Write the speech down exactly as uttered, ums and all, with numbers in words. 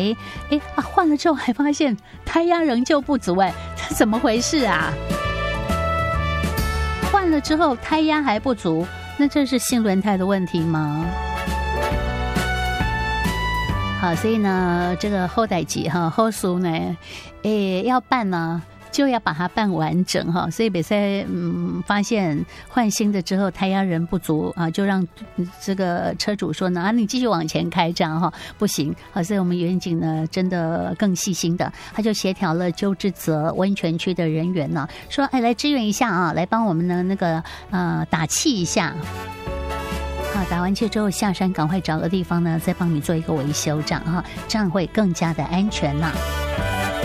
哎哎啊，换了之后还发现胎压仍旧不足，哎，这怎么回事啊？换了之后胎压还不足，那这是新轮胎的问题吗？好，所以呢，这个后代机哈后书呢，诶，要办呢，就要把它办完整哈。所以比赛嗯，发现换新的之后胎压仍不足啊，就让这个车主说呢啊，你继续往前开这样哈，不行。好，所以我们远景呢真的更细心的，他就协调了鸠之泽温泉区的人员呢，说哎来支援一下啊，来帮我们呢那个呃打气一下。啊，打完气之后下山，赶快找个地方呢，再帮你做一个维修，这样哈，这样会更加的安全啦。